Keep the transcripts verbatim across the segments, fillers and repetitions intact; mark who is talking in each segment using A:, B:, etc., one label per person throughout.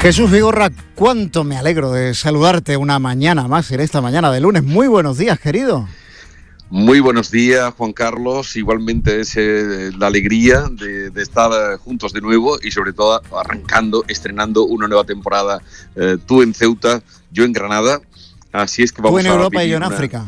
A: Jesús Vigorra, cuánto me alegro de saludarte una mañana más en esta mañana de lunes. Muy buenos días, querido.
B: Muy buenos días, Juan Carlos. Igualmente es eh, la alegría de, de estar eh, juntos de nuevo y sobre todo arrancando, estrenando una nueva temporada. Eh, tú en Ceuta, yo en Granada. Así es que vamos a
A: Tú en Europa y yo en
B: una...
A: África.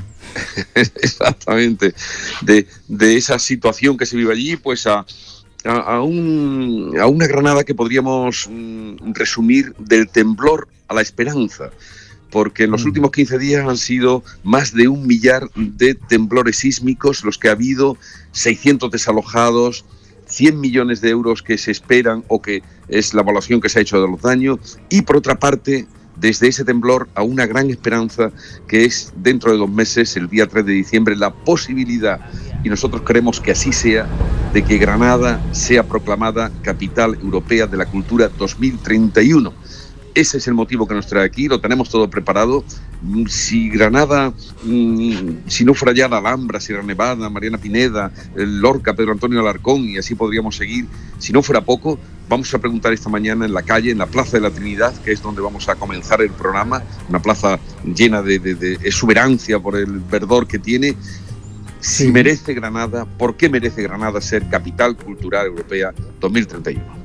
B: Exactamente. De, de esa situación que se vive allí, pues a... A, a, un, a una Granada que podríamos mm, resumir del temblor a la esperanza, porque en los mm. últimos quince días han sido más de un millar de temblores sísmicos los que ha habido, seiscientos desalojados, cien millones de euros que se esperan o que es la evaluación que se ha hecho de los daños, y por otra parte, desde ese temblor a una gran esperanza que es dentro de dos meses, el día tres de diciembre, la posibilidad, y nosotros queremos que así sea, de que Granada sea proclamada Capital Europea de la Cultura dos mil treinta y uno. Ese es el motivo que nos trae aquí, lo tenemos todo preparado. Si Granada, si no fuera ya la Alhambra, Sierra Nevada, Mariana Pineda, Lorca, Pedro Antonio Alarcón, y así podríamos seguir, si no fuera poco, vamos a preguntar esta mañana en la calle, en la Plaza de la Trinidad, que es donde vamos a comenzar el programa, una plaza llena de, de, de exuberancia por el verdor que tiene. Si sí. merece Granada, ¿por qué merece Granada ser Capital Cultural Europea dos mil treinta y uno?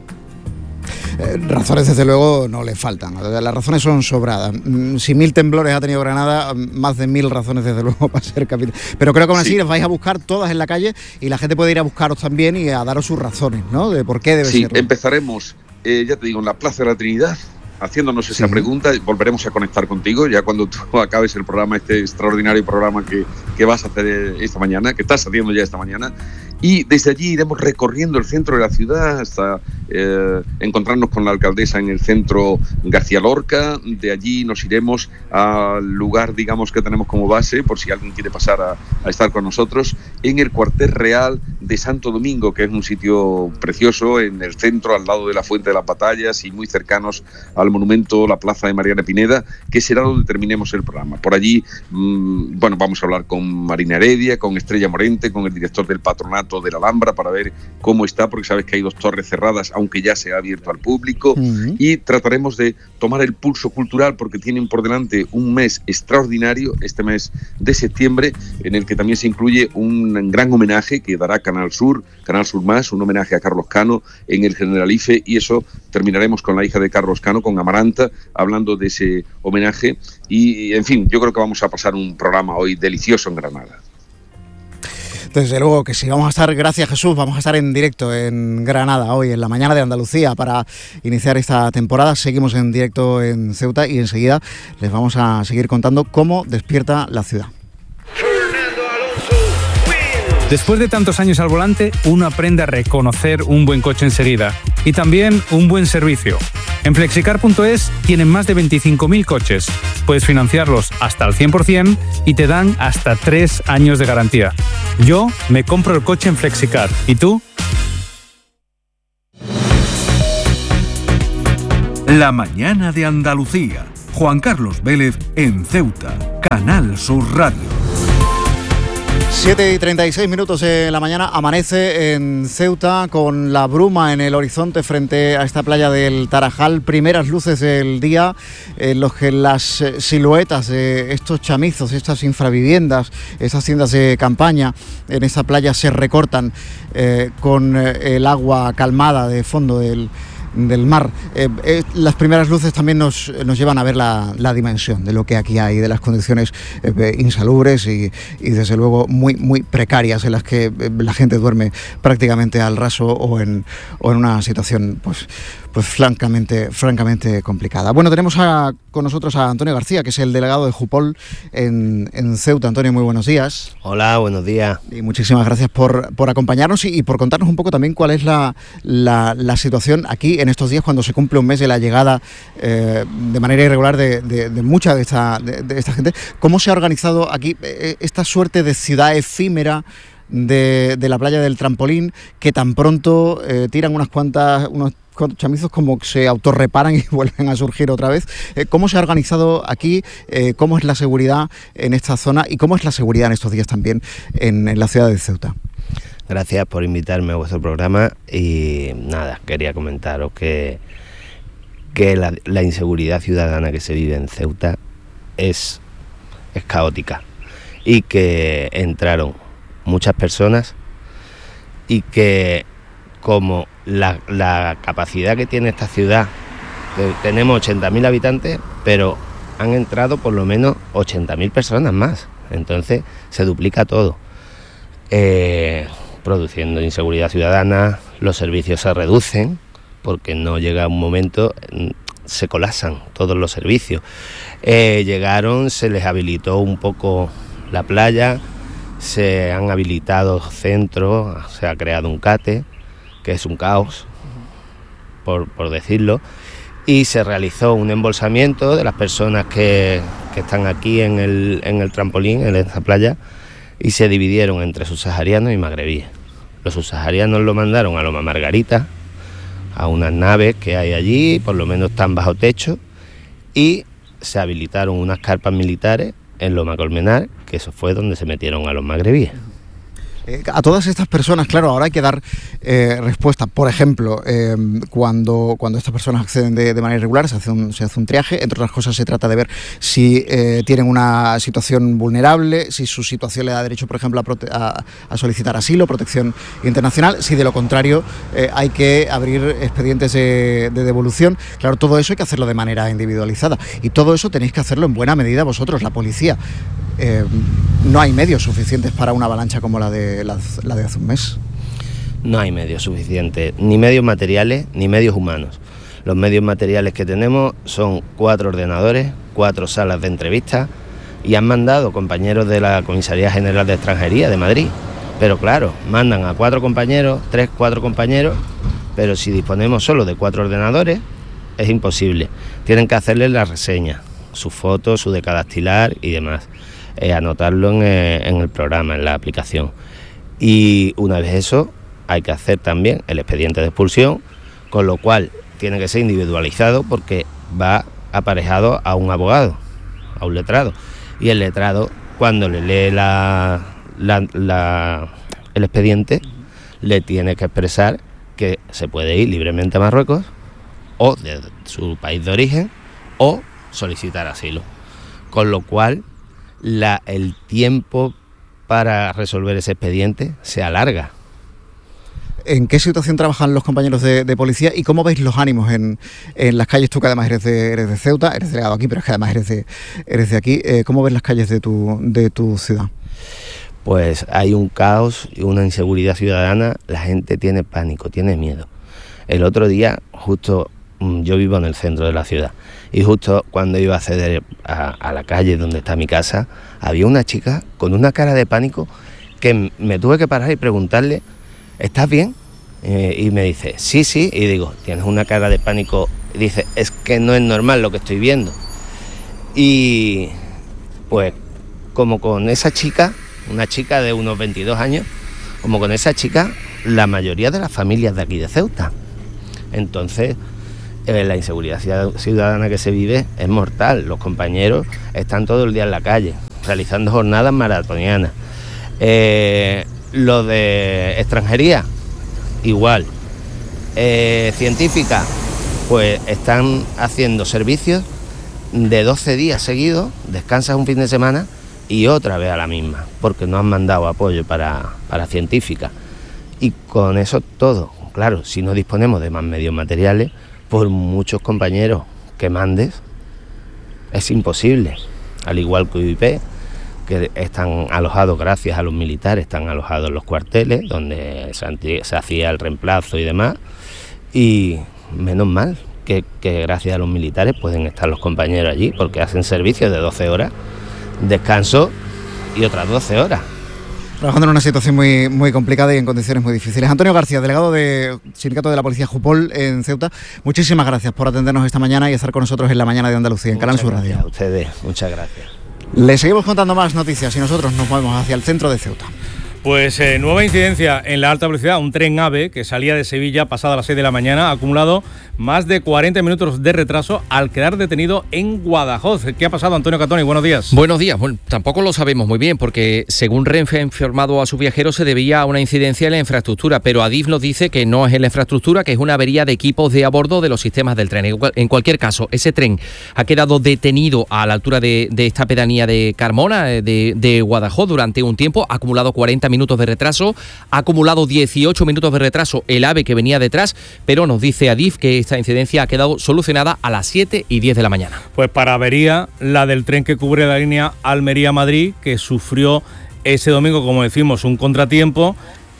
A: Eh, razones desde luego no le faltan, las razones son sobradas. Si mil temblores ha tenido Granada, más de mil razones desde luego para ser capital. Pero creo que aún así sí. les vais a buscar todas en la calle y la gente puede ir a buscaros también y a daros sus razones, ¿no? De por qué debe
B: sí,
A: ser.
B: Sí, empezaremos, eh, ya te digo, en la Plaza de la Trinidad, haciéndonos esa sí. pregunta. Volveremos a conectar contigo ya cuando tú acabes el programa, este extraordinario programa que, que vas a hacer esta mañana, que estás haciendo ya esta mañana. Y desde allí iremos recorriendo el centro de la ciudad hasta eh, encontrarnos con la alcaldesa en el centro García Lorca. De allí nos iremos al lugar, digamos, que tenemos como base, por si alguien quiere pasar a, a estar con nosotros, en el Cuartel Real de Santo Domingo, que es un sitio precioso en el centro, al lado de la Fuente de las Batallas y muy cercanos al monumento, la Plaza de Mariana Pineda, que será donde terminemos el programa. Por allí, mmm, bueno, vamos a hablar con Marina Heredia, con Estrella Morente, con el director del Patronato de la Alhambra para ver cómo está, porque sabes que hay dos torres cerradas, aunque ya se ha abierto al público, uh-huh. y trataremos de tomar el pulso cultural porque tienen por delante un mes extraordinario, este mes de septiembre, en el que también se incluye un gran homenaje que dará Canal Sur, Canal Sur Más, un homenaje a Carlos Cano en el Generalife, y eso terminaremos con la hija de Carlos Cano, con Amaranta, hablando de ese homenaje, y en fin, yo creo que vamos a pasar un programa hoy delicioso en Granada.
A: Desde luego que sí, vamos a estar, gracias Jesús, vamos a estar en directo en Granada hoy, en la mañana de Andalucía, para iniciar esta temporada. Seguimos en directo en Ceuta y enseguida les vamos a seguir contando cómo despierta la ciudad.
C: Después de tantos años al volante, uno aprende a reconocer un buen coche enseguida y también un buen servicio. En flexicar punto es tienen más de veinticinco mil coches. Puedes financiarlos hasta el cien por ciento y te dan hasta tres años de garantía. Yo me compro el coche en Flexicar. ¿Y tú?
D: La mañana de Andalucía. Juan Carlos Vélez en Ceuta. Canal Sur Radio.
A: siete y treinta y seis minutos de la mañana, amanece en Ceuta con la bruma en el horizonte frente a esta playa del Tarajal. Primeras luces del día en los que las siluetas de estos chamizos, estas infraviviendas, estas tiendas de campaña en esta playa se recortan eh, con el agua calmada de fondo del del mar. Eh, eh, las primeras luces también nos, nos llevan a ver la, la dimensión de lo que aquí hay, de las condiciones eh, insalubres y, y desde luego muy, muy precarias en las que eh, la gente duerme prácticamente al raso o en, o en una situación pues, pues francamente, francamente complicada. Bueno, tenemos a, con nosotros a Antonio García, que es el delegado de Jupol en, en Ceuta. Antonio, muy buenos días.
E: Hola, buenos días.
A: Y muchísimas gracias por, por acompañarnos y, y por contarnos un poco también cuál es la, la, la situación aquí en estos días cuando se cumple un mes de la llegada eh, de manera irregular de, de, de mucha de esta, de, de esta gente. ¿Cómo se ha organizado aquí eh, esta suerte de ciudad efímera de, de la playa del Trampolín, que tan pronto eh, tiran unas cuantas, unos chamizos como que se autorreparan y vuelven a surgir otra vez? Eh, ¿Cómo se ha organizado aquí? Eh, ¿Cómo es la seguridad en esta zona? ¿Y cómo es la seguridad en estos días también en, en la ciudad de Ceuta?
E: Gracias por invitarme a vuestro programa y nada, quería comentaros que que la, la inseguridad ciudadana que se vive en Ceuta es, es caótica, y que entraron muchas personas y que como la, la capacidad que tiene esta ciudad, que tenemos ochenta mil habitantes, pero han entrado por lo menos ochenta mil personas más, entonces se duplica todo, eh, produciendo inseguridad ciudadana, los servicios se reducen, porque no llega un momento, se colapsan todos los servicios. Eh, llegaron, se les habilitó un poco la playa, se han habilitado centros, se ha creado un CATE, que es un caos, por, por decirlo, y se realizó un embolsamiento de las personas que, que están aquí en el, en el trampolín, en esta playa, y se dividieron entre subsaharianos y magrebíes. Los subsaharianos lo mandaron a Loma Margarita, a unas naves que hay allí, por lo menos están bajo techo, y se habilitaron unas carpas militares en Loma Colmenar, que eso fue donde se metieron a los magrebíes.
A: Eh, a todas estas personas, claro, ahora hay que dar eh, respuesta. Por ejemplo, eh, cuando, cuando estas personas acceden de, de manera irregular, se hace, un, se hace un triaje. Entre otras cosas, se trata de ver si eh, tienen una situación vulnerable, si su situación le da derecho, por ejemplo, a, prote- a, a solicitar asilo, protección internacional. Si de lo contrario eh, hay que abrir expedientes de, de devolución. Claro, todo eso hay que hacerlo de manera individualizada. Y todo eso tenéis que hacerlo en buena medida vosotros, la policía. Eh, no hay medios suficientes para una avalancha como la de, la, la de hace un mes.
E: No hay medios suficientes, ni medios materiales ni medios humanos. Los medios materiales que tenemos son cuatro ordenadores, cuatro salas de entrevistas, y han mandado compañeros de la Comisaría General de Extranjería de Madrid. Pero claro, mandan a cuatro compañeros, tres, cuatro compañeros, pero si disponemos solo de cuatro ordenadores, es imposible. Tienen que hacerles la reseña, su foto, su decadactilar y demás. Eh, anotarlo en, eh, en el programa, en la aplicación. Y una vez eso, hay que hacer también el expediente de expulsión, con lo cual tiene que ser individualizado porque va aparejado a un abogado, a un letrado. Y el letrado, cuando le lee la, la, la, el expediente, le tiene que expresar que se puede ir libremente a Marruecos o de su país de origen o solicitar asilo. Con lo cual, La, el tiempo para resolver ese expediente se alarga.
A: ¿En qué situación trabajan los compañeros de, de policía y cómo veis los ánimos en, en las calles? Tú que además eres de, eres de Ceuta, eres delegado aquí, pero es que además eres de, eres de aquí. Eh, ¿Cómo ves las calles de tu, de tu ciudad?
E: Pues hay un caos y una inseguridad ciudadana, la gente tiene pánico, tiene miedo. El otro día, justo, yo vivo en el centro de la ciudad, y justo cuando iba a acceder a, a la calle donde está mi casa, había una chica con una cara de pánico que me tuve que parar y preguntarle, ¿estás bien? Eh, y me dice, sí, sí, y digo, tienes una cara de pánico. Y dice, es que no es normal lo que estoy viendo. Y pues como con esa chica, una chica de unos veintidós años, como con esa chica, la mayoría de las familias de aquí de Ceuta. Entonces, Eh, la inseguridad ciudadana que se vive es mortal. Los compañeros están todo el día en la calle, realizando jornadas maratonianas. Eh, lo de extranjería, igual. Eh, científica, pues están haciendo servicios de doce días seguidos, descansas un fin de semana y otra vez a la misma, porque no han mandado apoyo para, para científica. Y con eso todo, claro, si no disponemos de más medios materiales, por muchos compañeros que mandes, es imposible. Al igual que U I P, que están alojados gracias a los militares, están alojados en los cuarteles, donde se, se hacía el reemplazo y demás, y menos mal que, que gracias a los militares pueden estar los compañeros allí, porque hacen servicios de doce horas, descanso y otras doce horas.
A: Trabajando en una situación muy, muy complicada y en condiciones muy difíciles. Antonio García, delegado del Sindicato de la Policía Jupol en Ceuta, muchísimas gracias por atendernos esta mañana y estar con nosotros en la mañana de Andalucía, en Canal Sur Radio.
E: A ustedes, muchas gracias.
A: Les seguimos contando más noticias y nosotros nos movemos hacia el centro de Ceuta.
C: Pues eh, nueva incidencia en la alta velocidad, un tren AVE que salía de Sevilla pasada las seis de la mañana, ha acumulado más de cuarenta minutos de retraso al quedar detenido en Guadajoz. ¿Qué ha pasado, Antonio Catoni? Buenos días.
F: Buenos días. Bueno, tampoco lo sabemos muy bien porque según Renfe ha informado a sus viajeros se debía a una incidencia en la infraestructura, pero Adif nos dice que no es en la infraestructura, que es una avería de equipos de a bordo de los sistemas del tren. En cualquier caso, ese tren ha quedado detenido a la altura de, de esta pedanía de Carmona, de, de Guadajoz, durante un tiempo, ha acumulado cuarenta minutos de retraso, ha acumulado dieciocho minutos de retraso el AVE que venía detrás, pero nos dice Adif que esta incidencia ha quedado solucionada a las siete y diez de la mañana.
C: Pues para avería, la del tren que cubre la línea Almería-Madrid, que sufrió ese domingo, como decimos, un contratiempo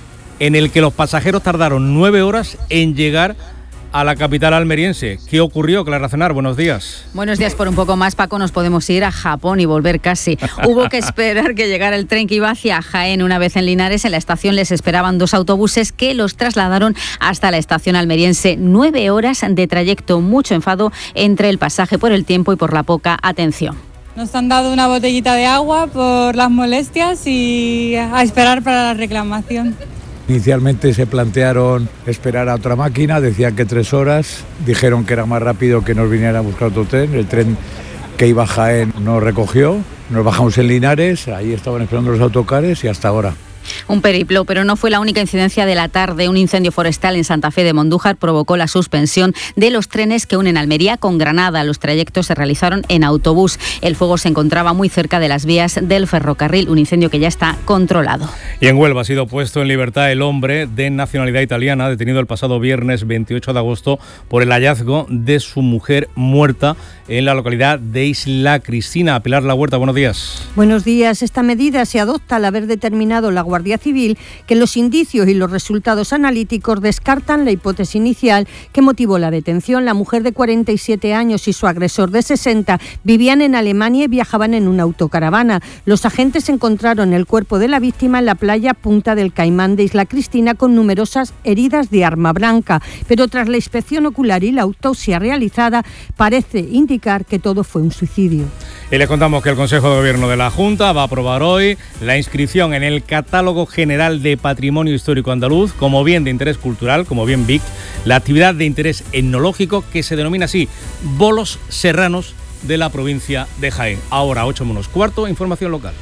C: en el que los pasajeros tardaron nueve horas en llegar a la capital almeriense. ¿Qué ocurrió, Clara Cenar? Buenos días.
G: Buenos días. Por un poco más, Paco, nos podemos ir a Japón y volver casi. Hubo que esperar que llegara el tren que iba hacia Jaén. Una vez en Linares, en la estación les esperaban dos autobuses que los trasladaron hasta la estación almeriense. Nueve horas de trayecto, mucho enfado entre el pasaje por el tiempo y por la poca atención.
H: Nos han dado una botellita de agua por las molestias y a esperar para la reclamación.
I: Inicialmente se plantearon esperar a otra máquina, decían que tres horas, dijeron que era más rápido que nos vinieran a buscar otro tren, el tren que iba a Jaén nos recogió, nos bajamos en Linares, ahí estaban esperando los autocares y hasta ahora.
G: Un periplo, pero no fue la única incidencia de la tarde. Un incendio forestal en Santa Fe de Mondújar provocó la suspensión de los trenes que unen Almería con Granada. Los trayectos se realizaron en autobús. El fuego se encontraba muy cerca de las vías del ferrocarril, un incendio que ya está controlado.
C: Y en Huelva ha sido puesto en libertad el hombre de nacionalidad italiana, detenido el pasado viernes veintiocho de agosto por el hallazgo de su mujer muerta en la localidad de Isla Cristina. Pilar La Huerta, buenos días.
J: Buenos días. Esta medida se adopta al haber determinado la Guardia Civil que los indicios y los resultados analíticos descartan la hipótesis inicial que motivó la detención. La mujer de cuarenta y siete años y su agresor de sesenta vivían en Alemania y viajaban en una autocaravana. Los agentes encontraron el cuerpo de la víctima en la playa Punta del Caimán de Isla Cristina con numerosas heridas de arma blanca, pero tras la inspección ocular y la autopsia realizada parece indicar que todo fue un suicidio.
C: Y les contamos que el Consejo de Gobierno de la Junta va a aprobar hoy la inscripción en el Catálogo General de Patrimonio Histórico Andaluz como bien de interés cultural, como bien B I C, la actividad de interés etnológico que se denomina así Bolos Serranos de la provincia de Jaén. Ahora, ocho menos cuarto, información local.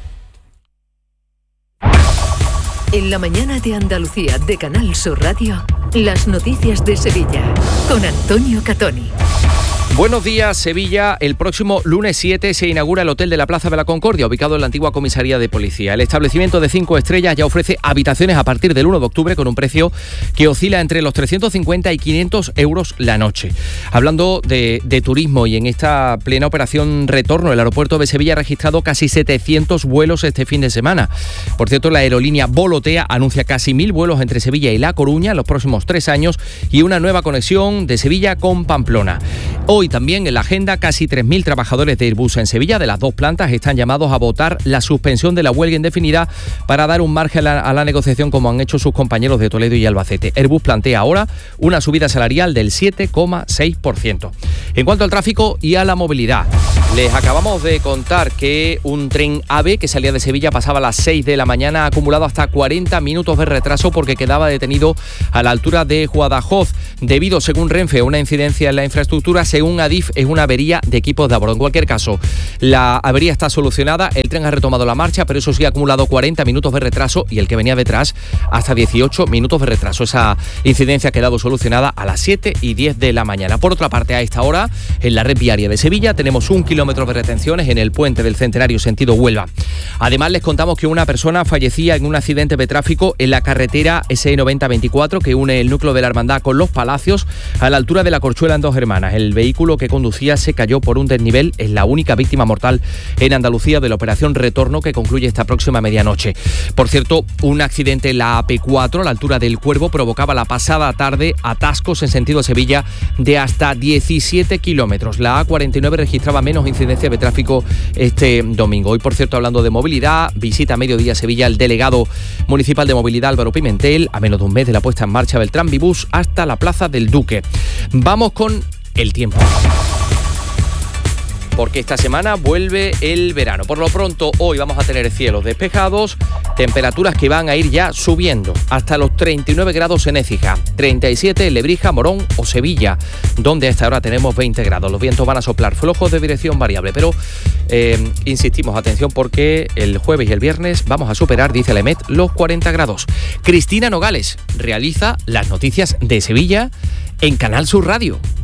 K: En la mañana de Andalucía de Canal Sur Radio, las noticias de Sevilla con Antonio Catoni.
F: Buenos días, Sevilla. El próximo lunes siete se inaugura el Hotel de la Plaza de la Concordia, ubicado en la antigua comisaría de policía. El establecimiento de cinco estrellas ya ofrece habitaciones a partir del uno de octubre con un precio que oscila entre los trescientos cincuenta y quinientos euros la noche. Hablando de, de turismo y en esta plena operación retorno, el aeropuerto de Sevilla ha registrado casi setecientos vuelos este fin de semana. Por cierto, la aerolínea Volotea anuncia casi mil vuelos entre Sevilla y La Coruña en los próximos tres años y una nueva conexión de Sevilla con Pamplona. Hoy también en la agenda, casi tres mil trabajadores de Airbus en Sevilla, de las dos plantas, están llamados a votar la suspensión de la huelga indefinida para dar un margen a la, a la negociación, como han hecho sus compañeros de Toledo y Albacete. Airbus plantea ahora una subida salarial del siete coma seis por ciento. En cuanto al tráfico y a la movilidad, les acabamos de contar que un tren AVE que salía de Sevilla pasaba a las seis de la mañana, ha acumulado hasta cuarenta minutos de retraso porque quedaba detenido a la altura de Guadajoz, debido, según Renfe, a una incidencia en la infraestructura. Según Adif, es una avería de equipos de a bordo. En cualquier caso, la avería está solucionada, el tren ha retomado la marcha, pero eso sí ha acumulado cuarenta minutos de retraso y el que venía detrás hasta dieciocho minutos de retraso. Esa incidencia ha quedado solucionada a las siete y diez de la mañana. Por otra parte, a esta hora, en la red viaria de Sevilla, tenemos un kilómetro de retenciones en el puente del Centenario sentido Huelva. Además, les contamos que una persona fallecía en un accidente de tráfico en la carretera ese noventa veinticuatro que une el núcleo de la Hermandad con Los Palacios a la altura de la Corchuela en Dos Hermanas. El vehículo que conducía se cayó por un desnivel. Es la única víctima mortal en Andalucía de la operación Retorno, que concluye esta próxima medianoche. Por cierto, un accidente en la A P cuatro a la altura del Cuervo provocaba la pasada tarde atascos en sentido Sevilla de hasta diecisiete kilómetros. La A cuarenta y nueve registraba menos incidencia de tráfico este domingo. Hoy, por cierto, hablando de movilidad, visita a mediodía a Sevilla el delegado municipal de movilidad Álvaro Pimentel, a menos de un mes de la puesta en marcha del Tranvibús hasta la Plaza del Duque. Vamos con el tiempo. porque esta semana vuelve el verano. Por lo pronto, hoy vamos a tener cielos despejados, temperaturas que van a ir ya subiendo hasta los treinta y nueve grados en Écija, treinta y siete en Lebrija, Morón o Sevilla, donde a esta hora tenemos veinte grados. Los vientos van a soplar flojos de dirección variable, pero eh, insistimos, atención, porque el jueves y el viernes vamos a superar, dice la EMET, los cuarenta grados. Cristina Nogales realiza las noticias de Sevilla en Canal Sur Radio.